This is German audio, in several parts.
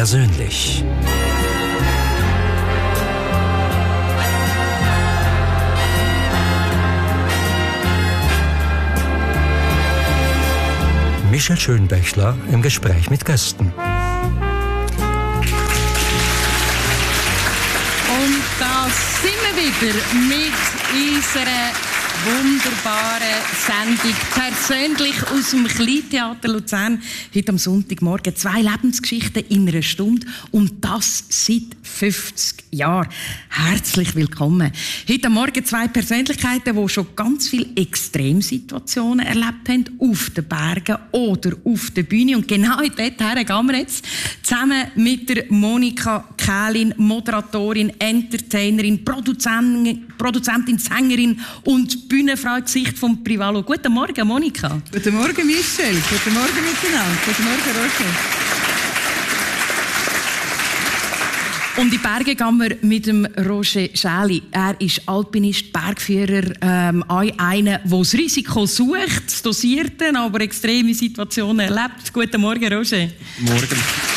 persönlich. Michel Schönbächler im Gespräch mit Gästen. Und da sind wir wieder mit unserer wunderbaren Sendung «Persönlich aus dem Kleintheater Luzern». Heute am Sonntagmorgen 2 Lebensgeschichten in einer Stunde und das seit 50 Jahren. Herzlich willkommen. Heute am Morgen 2 Persönlichkeiten, die schon ganz viele Extremsituationen erlebt haben, auf den Bergen oder auf der Bühne. Und genau dorthin gehen wir jetzt zusammen mit der Monika Kählin, Moderatorin, Entertainerin, Produzentin, Sängerin und Bühnenfrau Gesicht vom Privalo. Guten Morgen, Monika. Guten Morgen, Michel. Guten Morgen miteinander. Guten Morgen, Roger. Und in die Berge gehen wir mit dem Roger Schäli. Er ist Alpinist, Bergführer, einer, der das Risiko sucht, das Dosierte, aber extreme Situationen erlebt. Guten Morgen, Roger. Morgen.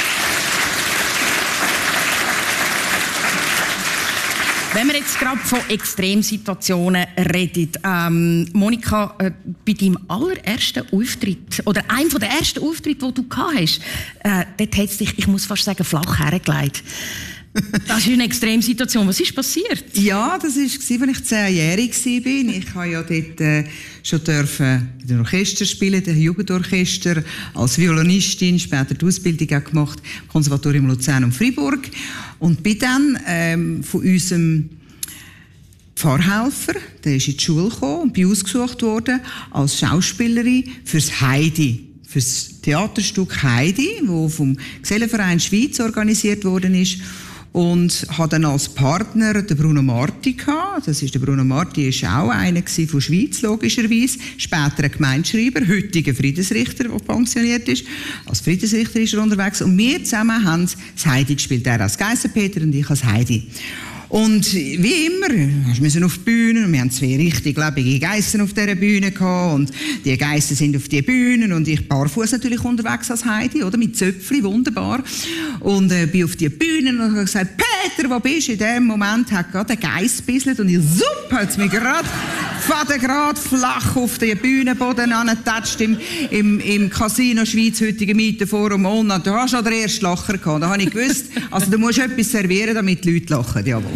Wenn wir jetzt gerade von Extremsituationen reden, Monika, bei deinem allerersten Auftritt, oder einem der ersten Auftritte, den du gehabt hast, dort hat es dich, ich muss fast sagen, flach hergelegt. Das ist eine Extremsituation. Was ist passiert? Ja, das war, als ich 10-jährig war. Ich durfte ja dort schon in dem Orchester spielen, dem Jugendorchester, als Violinistin, später die Ausbildung auch gemacht, im Konservatorium Luzern und Freiburg. Und bin dann von unserem Pfarrhelfer, der ist in die Schule gekommen und bin ausgesucht worden als Schauspielerin fürs Heidi. Für das Theaterstück Heidi, das vom Gesellenverein Schweiz organisiert worden ist. Und hatte dann als Partner den Bruno Marti gehabt. Das ist der Bruno Marti, ist auch einer von Schweiz, logischerweise. Später ein Gemeindeschreiber, heutiger Friedensrichter, der pensioniert ist. Als Friedensrichter ist er unterwegs. Und wir zusammen haben das Heidi gespielt. Er als Geissenpeter und ich als Heidi. Und wie immer, wir müssen auf die Bühne und wir haben 2 richtig lebendige Geissen auf dieser Bühne gehabt und die Geissen sind auf die Bühnen und ich barfuß natürlich unterwegs als Heidi, oder? Mit Zöpfli, wunderbar. Und bin auf die Bühne und habe gesagt, Peter, wo bist du? In dem Moment hat gerade ein Geiss gebisselt und ich hat es mich gerade flach auf den Bühnenboden angetatscht im Casino Schweiz, heutigen Mietenforum. Und da hast du schon den ersten Lacher gehabt. Da habe ich gewusst, also du musst etwas servieren, damit die Leute lachen, jawohl.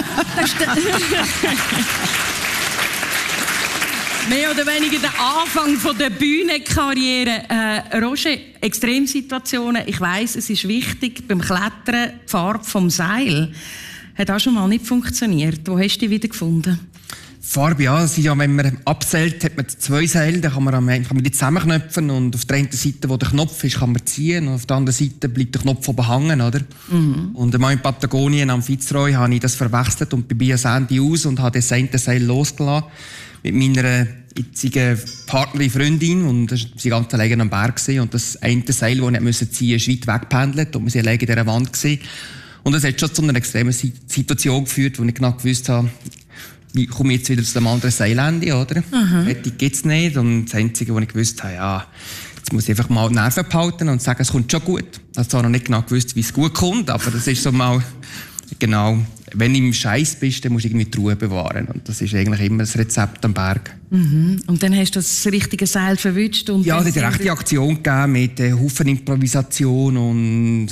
Mehr oder weniger der Anfang von der Bühnenkarriere. Roger, Extremsituationen, ich weiss, es ist wichtig, beim Klettern, die Farbe vom Seil. Hat auch schon mal nicht funktioniert. Wo hast du die wieder gefunden? Farbe, ja, wenn man abseilt, hat man 2 Seile, dann kann man die zusammenknöpfen und auf der einen Seite, wo der Knopf ist, kann man ziehen und auf der anderen Seite bleibt der Knopf oben hängen, oder? Mhm. Und einmal in Patagonien am Fitzroy habe ich das verwechselt und bin bei Sandy aus und habe das eine Seil losgelassen mit meiner jetzigen Partnerin, Freundin, und sie war ganz alleine am Berg und das eine Seil, das ich ziehen musste, ist weit weggependelt und wir waren alleine in dieser Wand gewesen. Und das hat schon zu einer extremen Situation geführt, wo ich genau gewusst habe, wie komme ich jetzt wieder zu dem anderen Seilende, oder? Fertig geht's nicht. Und das Einzige, was ich gewusst habe, ja, jetzt muss ich einfach mal die Nerven behalten und sagen, es kommt schon gut. Ich habe zwar noch nicht genau gewusst, wie es gut kommt, aber das ist so mal, genau, wenn du im Scheiß bist, dann musst du irgendwie die Ruhe bewahren. Und das ist eigentlich immer das Rezept am Berg. Mhm. Und dann hast du das richtige Seil verwünscht? Und ja, es hat eine rechte Aktion gegeben mit Haufen Improvisation und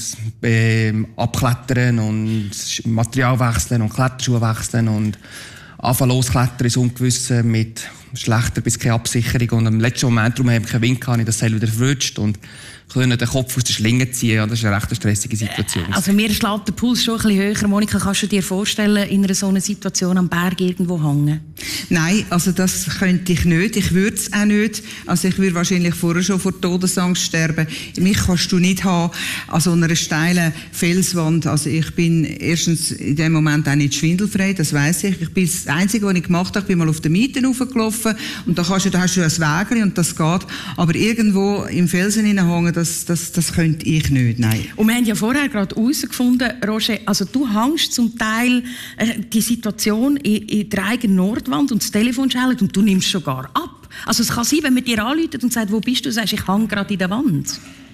Abklettern und Material wechseln und Kletterschuhe wechseln und anfangen losklettern ins Ungewisse mit schlechter bis keine Absicherung. Und im letzten Moment, darum habe ich keinen Wind, habe ich das Seil wieder verrutscht und können den Kopf aus der Schlinge ziehen. Ja, das ist eine recht stressige Situation. Also mir schlägt der Puls schon ein bisschen höher. Monika, kannst du dir vorstellen, in einer so einer Situation am Berg irgendwo hängen? Nein, also das könnte ich nicht. Ich würde es auch nicht. Also ich würde wahrscheinlich vorher schon vor Todesangst sterben. Mich kannst du nicht haben an so einer steilen Felswand. Also ich bin erstens in dem Moment auch nicht schwindelfrei, das weiss ich. Ich bin das Einzige, was ich gemacht habe, ich bin mal auf den Mieten raufgelaufen und da hast du ein Wägel und das geht. Aber irgendwo im Felsen hineinhängen, das könnte ich nicht, nein. Und wir haben ja vorher gerade herausgefunden, Roger, also du hängst zum Teil die Situation in der eigenen Nordwand und das Telefon schellt und du nimmst sogar ab. Also es kann sein, wenn man dir anruft und sagt, wo bist du, sagst, ich hänge gerade in der Wand.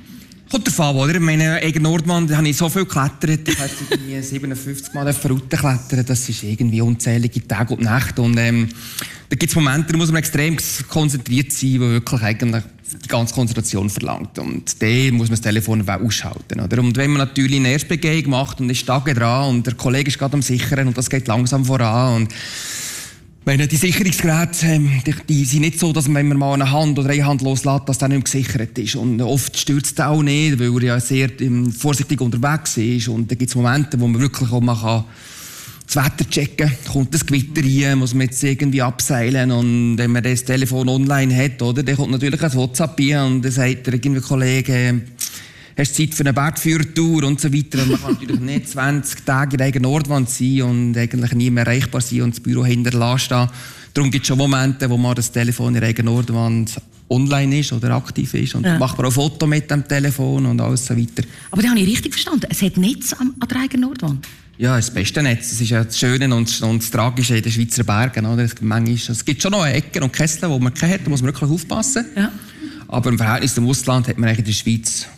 Kommt davon, oder? Meine Eger Nordwand, da habe ich so viel geklettert. Ich habe irgendwie 57 Mal Route klettern. Das ist irgendwie unzählige Tage und Nächte. Und da gibt es Momente, da muss man extrem konzentriert sein, wo wirklich eigentlich die ganze Konzentration verlangt. Und da muss man das Telefon ausschalten. Oder? Und wenn man natürlich eine Erstbegehung macht und ist Tage dran und der Kollege ist gerade am Sichern und das geht langsam voran. Und wenn die Sicherungsgeräte, die sind nicht so, dass man, wenn man mal eine Hand oder eine Hand loslässt, dass der nicht mehr gesichert ist. Und oft stürzt er auch nicht, weil er ja sehr vorsichtig unterwegs ist. Und da gibt es Momente, wo man wirklich auch mal das Wetter checken kann. Kommt das Gewitter rein, muss man jetzt irgendwie abseilen. Und wenn man das Telefon online hat, oder, dann kommt natürlich ein WhatsApp rein und dann sagt der irgendwie Kollege, hast du Zeit für eine Bergführertour und so weiter. Und man kann natürlich nicht 20 Tage in der Eger Nordwand sein und eigentlich nie mehr erreichbar sein und das Büro hinterlassen stehen. Darum gibt es schon Momente, wo man das Telefon in der Eger Nordwand online ist oder aktiv ist. Und macht man auch Foto mit dem Telefon und alles so weiter. Aber da habe ich richtig verstanden. Es hat Netz an der Eger Nordwand? Ja, das beste Netz. Das ist ja das Schöne und das Tragische in den Schweizer Bergen. Oder? Es gibt schon noch Ecken und Kessel, wo man keine hat. Da muss man wirklich aufpassen. Ja. Aber im Verhältnis zum Ausland hat man eigentlich in der Schweiz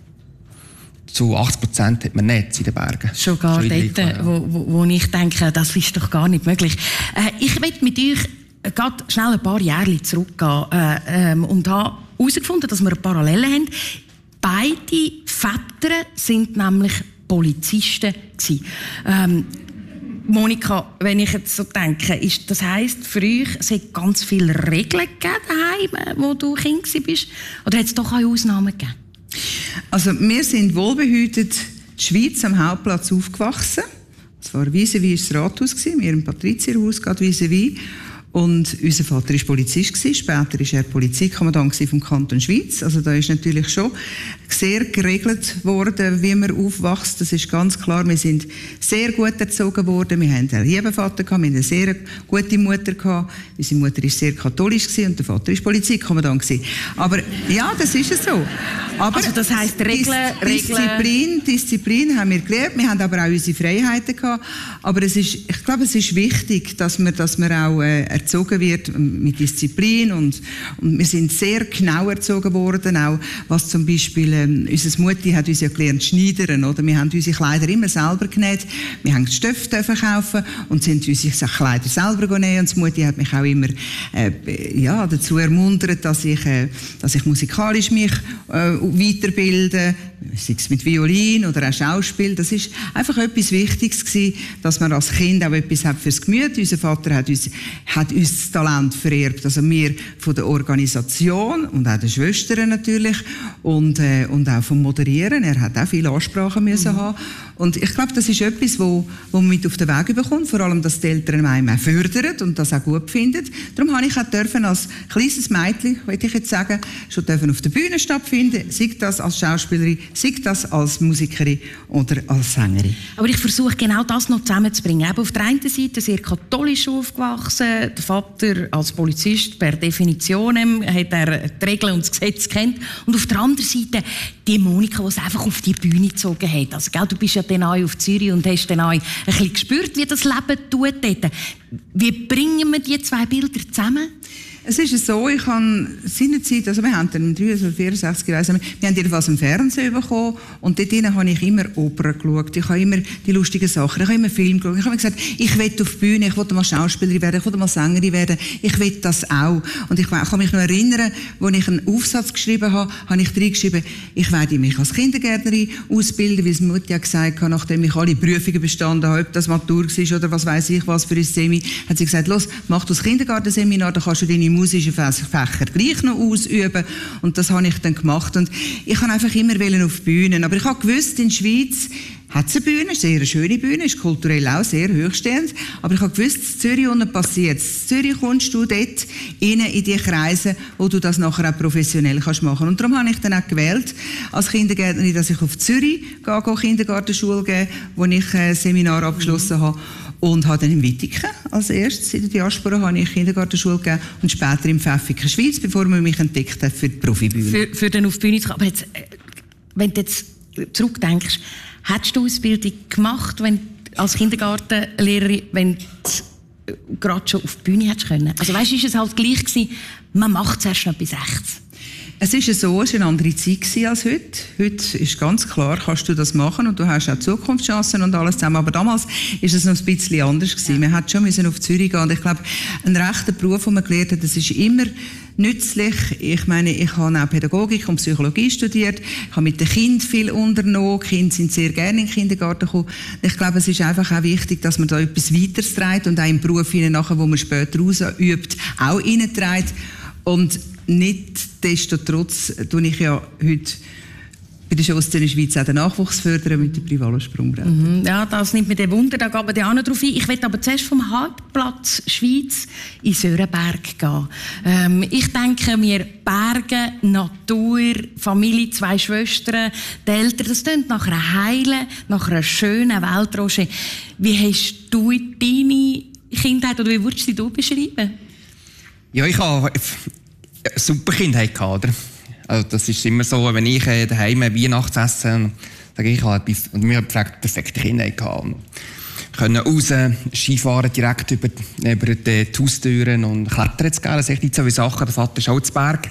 zu 80% hat man Netz in den Bergen. Schon gar dort, wo ich denke, das ist doch gar nicht möglich. Ich will mit euch gerade schnell ein paar Jahre zurückgehen und habe herausgefunden, dass wir eine Parallele haben. Beide Väter sind nämlich Polizisten gewesen. Monika, wenn ich jetzt so denke, das heisst für euch, es hat ganz viele Regeln gegeben daheim, wo du Kind warst? Oder hat es doch auch Ausnahmen gegeben? Also wir sind wohlbehütet in der Schweiz am Hauptplatz aufgewachsen. Es war vis-à-vis das Rathaus, wir im Patrizierhaus, gerade vis-à-vis. Und unser Vater war Polizist, später war er Polizeikommandant vom Kanton Schweiz. Also da ist natürlich schon sehr geregelt worden, wie man aufwächst. Das ist ganz klar. Wir sind sehr gut erzogen worden. Wir haben einen lieben Vater gehabt, wir haben eine sehr gute Mutter gehabt. Unsere Mutter war sehr katholisch und der Vater war Polizeikommandant. Aber ja, das ist es so. Aber also das heisst Disziplin haben wir gelernt. Wir haben aber auch unsere Freiheiten gehabt. Aber ich glaube, es ist wichtig, dass man auch erzogen wird mit Disziplin und wir sind sehr genau erzogen worden, auch was zum Beispiel unsere Mutti hat uns ja gelernt schneidern, oder? Wir haben unsere Kleider immer selber genäht, wir haben Stoffe kaufen und sind unsere Kleider selber nähen und die Mutti hat mich auch immer dazu ermuntert, dass ich musikalisch mich weiterbilde, sei es mit Violin oder auch Schauspiel. Das ist einfach etwas Wichtiges gewesen, dass man als Kind auch etwas hat fürs Gemüt. Unser Vater hat uns das Talent vererbt, also wir von der Organisation und auch den Schwestern natürlich und auch vom Moderieren. Er hat auch viele Ansprachen müssen haben. Und ich glaube, das ist etwas, wo man mit auf den Weg bekommt, vor allem, dass die Eltern einem auch fördern und das auch gut finden. Darum habe ich auch dürfen als kleines Mädchen, würde ich jetzt sagen, schon dürfen auf der Bühne stattfinden, sei das als Schauspielerin, sei das als Musikerin oder als Sängerin. Aber ich versuche genau das noch zusammenzubringen. Eben auf der einen Seite sehr katholisch aufgewachsen, der Vater als Polizist per Definition hat er die Regeln und das Gesetz kennt. Und auf der anderen Seite die Monika, die es einfach auf die Bühne gezogen hat. Also, gell, du bist ja dann auch auf Zürich und hast dann auch ein bisschen gespürt, wie das Leben tut dort. Wie bringen wir die zwei Bilder zusammen? Es ist so, ich habe seinerzeit, also wir haben dann im 64, wir haben jedenfalls im Fernsehen bekommen und dort habe ich immer Opern geschaut, ich habe immer die lustigen Sachen, ich habe immer Film geschaut, ich habe gesagt, ich will auf die Bühne, ich will mal Schauspielerin werden, ich will mal Sängerin werden, ich will das auch. Und ich kann mich noch erinnern, als ich einen Aufsatz geschrieben habe, habe ich reingeschrieben, ich werde mich als Kindergärtnerin ausbilden, wie es Mutti gesagt hat, nachdem ich alle Prüfungen bestanden habe, ob das Matur war oder was weiß ich was für ein Semi, hat sie gesagt, los, mach das Kindergartenseminar, dann kannst du deine musischen Fächer gleich noch ausüben. Und das habe ich dann gemacht. Und ich wollte einfach immer auf Bühnen. Aber ich habe gewusst, in der Schweiz hat es eine Bühne, sehr eine schöne Bühne, ist kulturell auch sehr hochstehend. Aber ich habe gewusst, in Zürich unten passiert es. In Zürich kommst du dort in die Kreise, wo du das nachher auch professionell kannst machen. Und darum habe ich dann auch gewählt, als Kindergärtnerin, dass ich auf Zürich gehe Kindergartenschule geben, wo ich ein Seminar abgeschlossen habe. Und habe dann in Wittigen als erstes in der Diaspora habe ich Kindergartenschule gegeben und später im Pfäffiken Schweiz, bevor man mich entdeckt hat für die Profibühne. Für den auf die Bühne zu kommen. Aber jetzt, wenn du jetzt zurückdenkst, hättest du Ausbildung gemacht, als Kindergartenlehrerin, wenn du gerade schon auf die Bühne hättest können? Also weißt du, ist es halt gleich gewesen, man macht zuerst noch bis 16. Es ist so, es war eine andere Zeit als heute. Heute ist ganz klar, kannst du das machen und du hast auch Zukunftschancen und alles zusammen. Aber damals ist es noch ein bisschen anders gewesen. Man hat schon auf Zürich gehen. Und ich glaube, ein rechter Beruf, den man gelernt hat, das ist immer nützlich. Ich meine, ich habe auch Pädagogik und Psychologie studiert. Ich habe mit den Kindern viel unternommen. Die Kinder sind sehr gerne in den Kindergarten gekommen. Ich glaube, es ist einfach auch wichtig, dass man da etwas weiteres trägt und auch im Beruf nachher, wo man später ausübt, auch reinträgt. Und nichtsdestotrotz tue ich ja heute bei der Schusszene Schweiz auch den Nachwuchs fördern mit der Privatsprungbrett. Ja, das nimmt mir den Wunder, da gehen wir auch noch drauf ein. Ich möchte aber zuerst vom Hauptplatz Schweiz in Sörenberg gehen. Ich denke mir, Berge, Natur, Familie, 2 Schwestern, die Eltern, das klingt nach einer heilen, nach einer schönen Welt, Roger. Wie hast du deine Kindheit, oder wie würdest du beschreiben? Ja, ich habe eine super Kindheit gehabt, oder? Also das ist immer so, wenn ich daheim Weihnachtsessen sage ich habe mir perfekte Kindheit gehabt. Wir können raus, Skifahren direkt über die Haustüren und klettern zu gehen. Das sind echt nicht so wie Sachen. Der Vater ist auch zu Berg.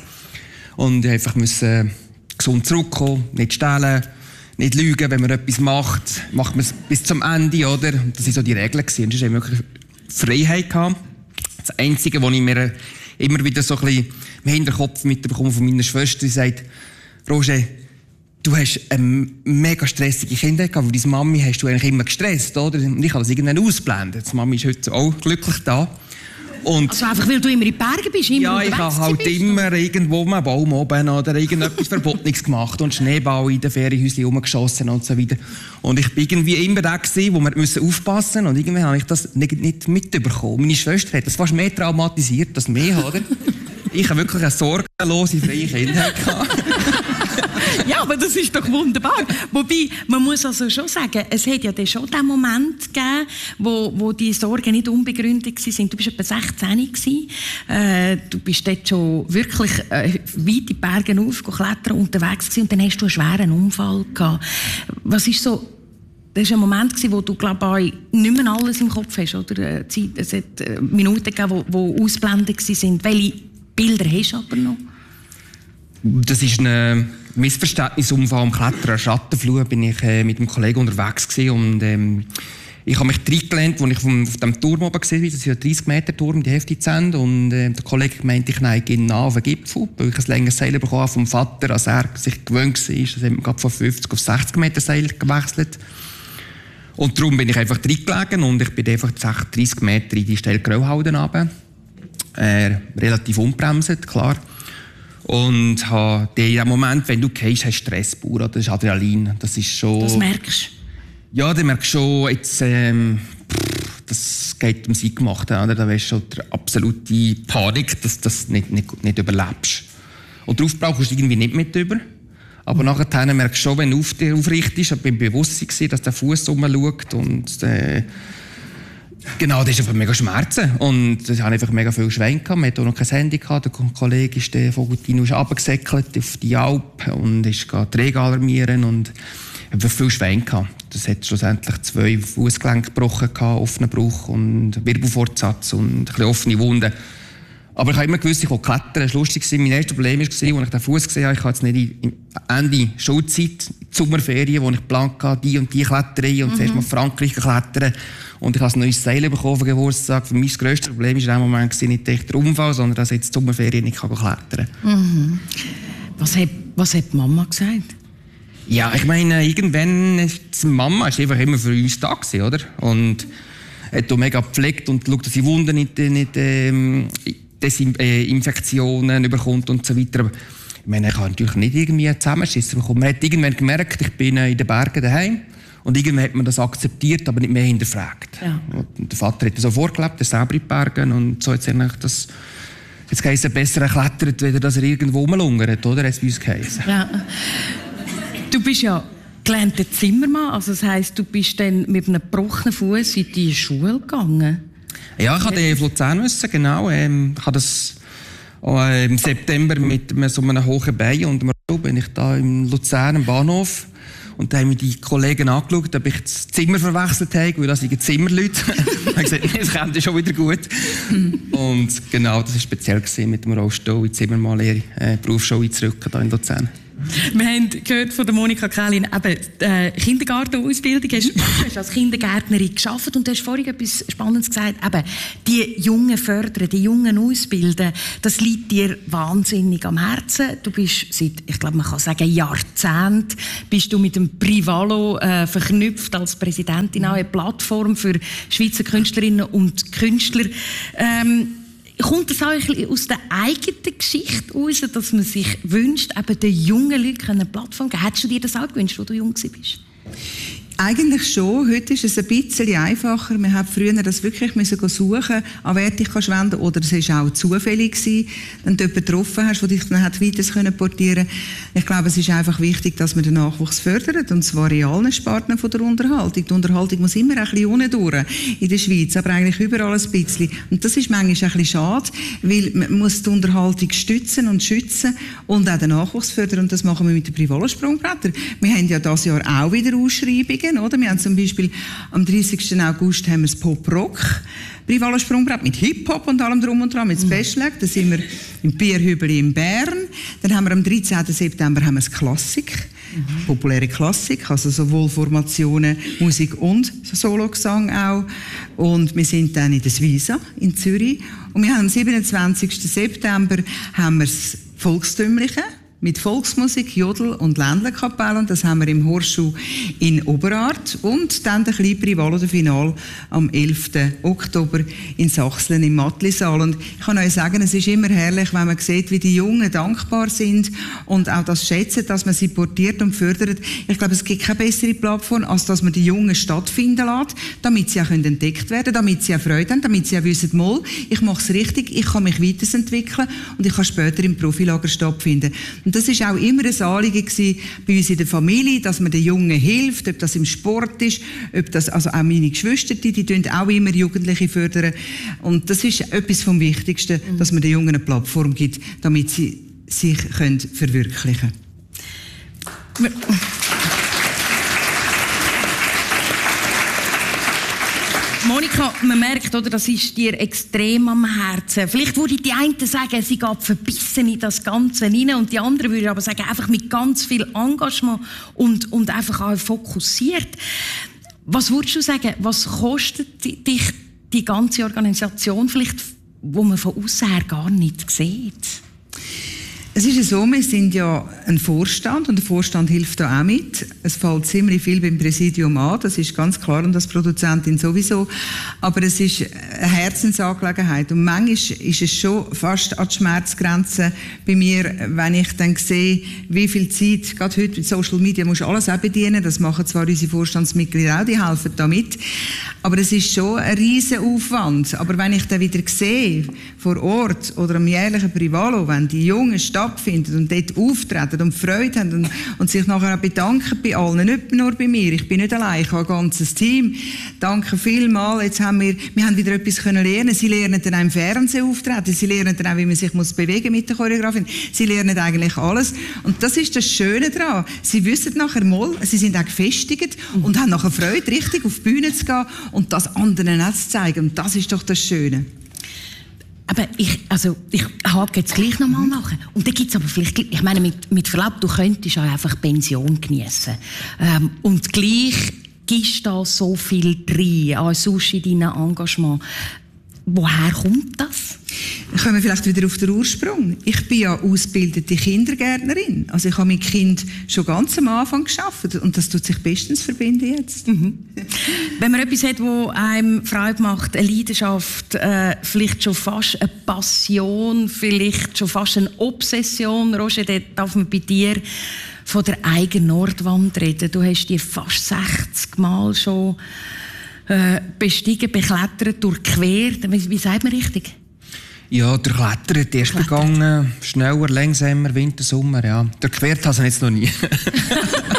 Und einfach müssen gesund zurückkommen, nicht stehlen, nicht lügen. Wenn man etwas macht, macht man es bis zum Ende, oder? Das waren so die Regeln. Und sonst haben wir wirklich Freiheit gehabt. Das Einzige, was ich mir immer wieder so ein bisschen im Hinterkopf mitbekomme von meiner Schwester, die sagt, Roger, du hast eine mega stressige Kindheit gehabt, weil deine Mami hast du eigentlich immer gestresst, oder? Und ich habe das irgendwann ausgeblendet. Die Mami ist heute auch glücklich da. Und also einfach, weil du immer in den Bergen bist, immer ja, ich habe halt immer irgendwo einen Baum oben oder irgendetwas Verbotenes gemacht und Schneeball in den Ferienhäuschen rumgeschossen und so weiter. Und ich bin irgendwie immer der gewesen, wo wir aufpassen mussten und irgendwie habe ich das nicht mitbekommen. Meine Schwester hat das fast mehr traumatisiert als mich, oder? Ich habe wirklich eine sorgenlose, freie Kindheit gehabt. Ja, aber das ist doch wunderbar. Wobei, man muss also schon sagen, es hat ja dann schon den Moment gegeben, wo die Sorgen nicht unbegründet waren. Du bist etwa 16 gewesen. Du bist dort schon wirklich weit in die Berge aufgeklettert unterwegs gewesen, und dann hast du einen schweren Unfall gehabt. Was ist so, das war ein Moment gewesen, wo du, glaube ich, nicht mehr alles im Kopf hast, oder? Es hat Minuten gegeben, die ausblendet waren. Welche Bilder hast du aber noch? Das ist ein Missverständnisunfall am Klettern. Schattenflug bin ich mit einem Kollegen unterwegs gewesen und ich habe mich reingelehnt, als ich auf dem Turm oben war. Das ist ein 30-Meter-Turm, die Hälfte zu Ende. Und der Kollege meinte, ich neige genau auf den Gipfel, weil ich ein längeres Seil bekommen vom Vater, als er sich gewöhnt war. Das hat man gerade von 50 auf 60 Meter Seil gewechselt. Und darum bin ich einfach reingelegen und ich bin einfach 30 Meter in die steile Grauhalde runter. Relativ unbremset, klar. Und in dem Moment, wenn du gehst, hast du Stress pur, das ist Adrenalin. Das ist schon... Das merkst du? Ja, du merkst schon, jetzt, das geht ums Eingemachte. Oder? Da weißt du schon die absolute Panik, dass du das nicht überlebst. Und darauf brauchst du irgendwie nicht mit über. Aber nachher merkst du schon, wenn du aufrichtest, ich bin bewusst gewesen, dass der Fuß rumschaut und genau, das ist einfach mega Schmerzen. Und das hatte einfach mega viel Schwein gehabt. Man hatte auch noch kein Handy gehabt. Der Kollege ist von Gutino runtergesäckelt auf die Alp und ist die Regen alarmieren und einfach viel Schwein gehabt. Das hat schlussendlich 2 Fußgelenke gebrochen gehabt, offenen Bruch und Wirbelfortsatz und ein bisschen offene Wunden. Aber ich habe immer gewusst, ich will klettern. Das war lustig. Mein erstes Problem war, als ich den Fuß gesehen habe, ich habe jetzt nicht Ende Schulzeit, die Sommerferien, wo ich geplant hatte, die und die Kletterei und zuerst mal Frankreich klettern. Und ich habe ein neues Seil bekommen von Geburtstag. Für mich das grösste Problem war in dem Moment nicht der Unfall, sondern dass ich jetzt die Sommerferien nicht klettern kann. Was hat die Mama gesagt? Ja, ich meine, irgendwann ist die Mama einfach immer für uns da gewesen, oder? Und hat auch mega gepflegt und geschaut, dass die Wunden nicht Infektionen überkommt und so weiter. Aber ich meine, ich habe natürlich nicht irgendwie Zusammenschissen bekommen. Man hat irgendwann gemerkt, ich bin in den Bergen daheim. Und irgendwann hat man das akzeptiert, aber nicht mehr hinterfragt. Ja. Und der Vater hat das so vorgelebt, er ist selber in den Bergen. Und so hat es eigentlich das... Jetzt heisst es besser klettert, als dass er irgendwo rumlungert, oder? Hat es bei uns geheißen. Ja. Du bist ja gelernter Zimmermann. Also das heisst, du bist dann mit einem gebrochenen Fuß in die Schule gegangen? Ja, ich musste in Luzern müssen, genau. Ich habe das im September mit so einem hohen Bein und bin ich da in Luzern am Bahnhof. Und da haben mir die Kollegen angeschaut, ob ich das Zimmer verwechselt habe, weil das sind Zimmerleute. Ich habe gesagt, nee, das kommt schon wieder gut. Und genau, das war speziell gewesen, mit dem Rollstuhl in die Zimmermannlehre, Berufsschule einzurücken hier in Luzern. Wir haben gehört von der Monika Kählin, eben Kindergartenausbildung. Du hast als Kindergärtnerin gearbeitet und du hast vorhin etwas Spannendes gesagt. Eben, die Jungen fördern, die Jungen ausbilden, das liegt dir wahnsinnig am Herzen. Du bist seit, ich glaube, man kann sagen, Jahrzehnten bist du mit dem Privalo verknüpft als Präsidentin auch eine Plattform für Schweizer Künstlerinnen und Künstler. Kommt das auch ein bisschen aus der eigenen Geschichte heraus, dass man sich wünscht, eben den jungen Leuten eine Plattform zu geben? Hättest du dir das auch gewünscht, als du jung warst? Eigentlich schon. Heute ist es ein bisschen einfacher. Wir haben früher das wirklich suchen, an wer dich wenden, oder es war auch zufällig gewesen, wenn du jemanden getroffen hast, der dich dann weiter portieren konnte. Ich glaube, es ist einfach wichtig, dass man den Nachwuchs fördert, und zwar in allen Sparten von der Unterhaltung. Die Unterhaltung muss immer ein bisschen unten durch in der Schweiz, aber eigentlich überall ein bisschen. Und das ist manchmal ein bisschen schade, weil man muss die Unterhaltung stützen und schützen und auch den Nachwuchs fördern, und das machen wir mit den Privalo-Sprungbrettern. Wir haben ja dieses Jahr auch wieder Ausschreibungen. Oder? Wir haben zum Beispiel am 30. August haben wir das Pop-Rock Privalo-Sprungbrett mit Hip-Hop und allem drum und dran, mit Special Act. Da sind wir im Bierhübeli in Bern. Dann haben wir am 13. September haben wir das Klassik, populäre Klassik, also sowohl Formationen, Musik und Sologesang auch. Und wir sind dann in der Suiza in Zürich. Und wir haben am 27. September haben wir das Volkstümliche mit Volksmusik, Jodel und Ländlerkapelle. Und das haben wir im Horschuh in Oberart. Und dann der kleine Privalo, der Final, am 11. Oktober in Sachsen im Mattlisaal. Und ich kann euch sagen, es ist immer herrlich, wenn man sieht, wie die Jungen dankbar sind und auch das schätzen, dass man sie portiert und fördert. Ich glaube, es gibt keine bessere Plattform, als dass man die Jungen stattfinden lässt, damit sie auch entdeckt werden können, damit sie auch Freude haben, damit sie auch wissen, mal, ich mache es richtig, ich kann mich weiterentwickeln und ich kann später im Profilager stattfinden. Und das ist auch immer ein Anliegen gewesen bei uns in der Familie, dass man den Jungen hilft, ob das im Sport ist, ob das, also auch meine Geschwister, die tun auch immer Jugendliche fördern. Und das ist etwas vom Wichtigsten, dass man den Jungen eine Plattform gibt, damit sie sich verwirklichen können. Monika, man merkt, oder, das ist dir extrem am Herzen. Vielleicht würde die einen sagen, sie geht verbissen in das Ganze hinein, und die anderen würden aber sagen, einfach mit ganz viel Engagement und einfach auch fokussiert. Was würdest du sagen, was kostet dich die ganze Organisation vielleicht, wo man von außen her gar nicht sieht? Es ist ja so, wir sind ja ein Vorstand, und der Vorstand hilft da auch mit. Es fällt ziemlich viel beim Präsidium an, das ist ganz klar, und als Produzentin sowieso. Aber es ist eine Herzensangelegenheit, und manchmal ist es schon fast an die Schmerzgrenze bei mir, wenn ich dann sehe, wie viel Zeit, gerade heute mit Social Media, musst du alles auch bedienen. Das machen zwar unsere Vorstandsmitglieder auch, die helfen da mit. Aber es ist schon ein riesen Aufwand. Aber wenn ich dann wieder sehe, vor Ort oder am jährlichen Privalo, wenn die Jungen stattfinden und dort auftreten und Freude haben und sich nachher auch bedanken bei allen, nicht nur bei mir, ich bin nicht allein, ich habe ein ganzes Team. Danke vielmals. Jetzt haben wir haben wieder etwas können lernen. Sie lernen dann auch im Fernsehen auftreten, sie lernen dann auch, wie man sich muss bewegen mit der Choreografin. Sie lernen eigentlich alles. Und das ist das Schöne daran. Sie wissen nachher mal, sie sind auch gefestigt und haben nachher Freude, richtig auf die Bühne zu gehen und das anderen auch zu zeigen. Und das ist doch das Schöne. Aber ich hake jetzt gleich nochmal nach. Und dann gibt's aber vielleicht, ich meine, mit Verlaub, du könntest auch einfach Pension geniessen. Und gleich gibst da so viel drin, auch sonst in deinem Engagement. Woher kommt das? Kommen wir vielleicht wieder auf den Ursprung. Ich bin ja ausgebildete Kindergärtnerin. Also ich habe mit Kind schon ganz am Anfang gearbeitet und das tut sich bestens verbinden jetzt. Wenn man etwas hat, das einem Freude macht, eine Leidenschaft, vielleicht schon fast eine Passion, vielleicht schon fast eine Obsession, Roger, dann darf man bei dir von der eigenen Nordwand reden. Du hast die fast 60 Mal schon bestiegen, beklettert, durchquert. Wie sagt man richtig? Ja, durchklettert, erst begangen, schneller, langsamer, Winter, Sommer, ja. Durchquert habe ich jetzt noch nie.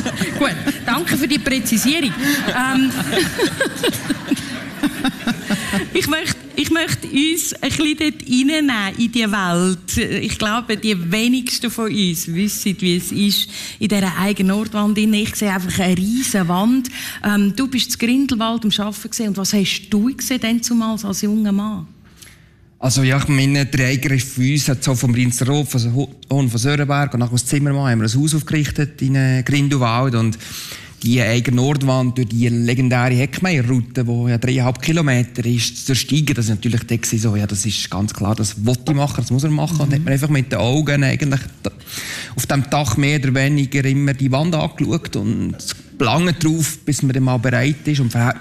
Gut, danke für die Präzisierung. Ich möchte uns ein bisschen dort reinnehmen, in die Welt. Ich glaube, die wenigsten von uns wissen, wie es ist in dieser eigenen Nordwand. Ich sehe einfach eine riesige Wand. Du bist in Grindelwald am Arbeiten und was hast du gesehen denn zumals als junger Mann? Also ja, ich meine, der Eingriff für uns hat so vom Rinsroth, von Sörenberg und nachher aus Zimmermann haben wir ein Haus aufgerichtet in Grindelwald und die eigene Nordwand durch die legendäre Heckmeierroute, die ja 3,5 Kilometer ist, zu ersteigen, das ist natürlich so, ja, das ist ganz klar, das wollte ich machen, das muss er machen. Und hat man einfach mit den Augen eigentlich auf dem Dach mehr oder weniger immer die Wand angeschaut und lange drauf, bis man dann mal bereit ist. Und